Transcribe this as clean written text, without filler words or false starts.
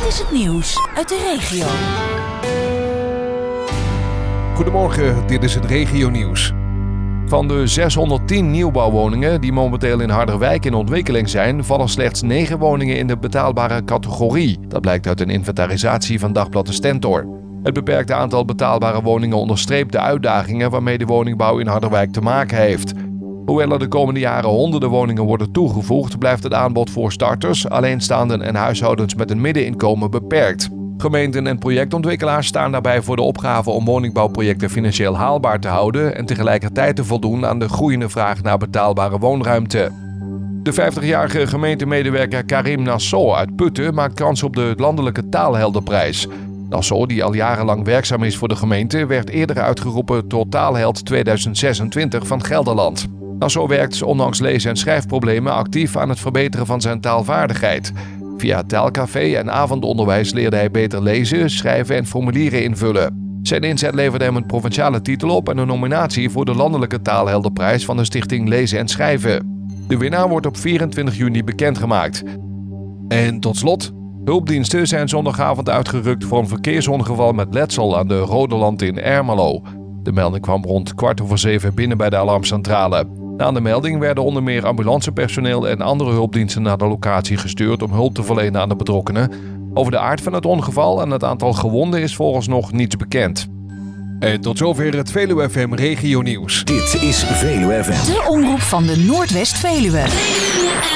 is het nieuws uit de regio. Goedemorgen, dit is het regionieuws. Van de 610 nieuwbouwwoningen die momenteel in Harderwijk in ontwikkeling zijn, vallen slechts 9 woningen in de betaalbare categorie. Dat blijkt uit een inventarisatie van Dagblad de Stentor. Het beperkte aantal betaalbare woningen onderstreept de uitdagingen waarmee de woningbouw in Harderwijk te maken heeft. Hoewel er de komende jaren honderden woningen worden toegevoegd, blijft het aanbod voor starters, alleenstaanden en huishoudens met een middeninkomen beperkt. Gemeenten en projectontwikkelaars staan daarbij voor de opgave om woningbouwprojecten financieel haalbaar te houden en tegelijkertijd te voldoen aan de groeiende vraag naar betaalbare woonruimte. De 50-jarige gemeentemedewerker Karim Nassau uit Putten maakt kans op de landelijke taalheldenprijs. Nassau, die al jarenlang werkzaam is voor de gemeente, werd eerder uitgeroepen tot taalheld 2026 van Gelderland. Nassau werkt ondanks lees- en schrijfproblemen actief aan het verbeteren van zijn taalvaardigheid. Via taalcafé en avondonderwijs leerde hij beter lezen, schrijven en formulieren invullen. Zijn inzet leverde hem een provinciale titel op en een nominatie voor de landelijke taalheldenprijs van de Stichting Lezen en Schrijven. De winnaar wordt op 24 juni bekendgemaakt. En tot slot, hulpdiensten zijn zondagavond uitgerukt voor een verkeersongeval met letsel aan de Rodeland in Ermelo. De melding kwam rond 6:15 binnen bij de alarmcentrale. Na de melding werden onder meer ambulancepersoneel en andere hulpdiensten naar de locatie gestuurd om hulp te verlenen aan de betrokkenen. Over de aard van het ongeval en het aantal gewonden is vooralsnog niets bekend. En tot zover het Veluwe FM Regionieuws. Dit is Veluwe FM. De omroep van de Noordwest-Veluwe.